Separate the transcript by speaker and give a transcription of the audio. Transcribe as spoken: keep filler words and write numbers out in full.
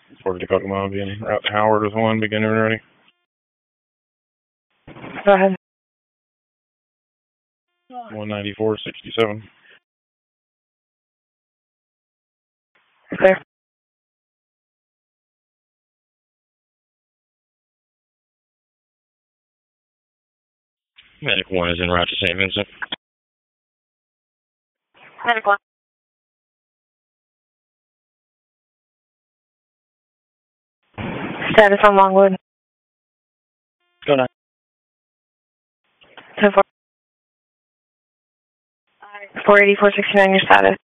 Speaker 1: Fort Dakota being route to Howard is one, begin and ready.
Speaker 2: Go ahead.
Speaker 1: one ninety-four sixty-seven.
Speaker 2: Clear.
Speaker 1: Medic one is en route to Saint Vincent.
Speaker 2: Medic one. Status on Longwood.
Speaker 1: Go nine.
Speaker 2: ten four. four eighty-four sixty-nine, your status.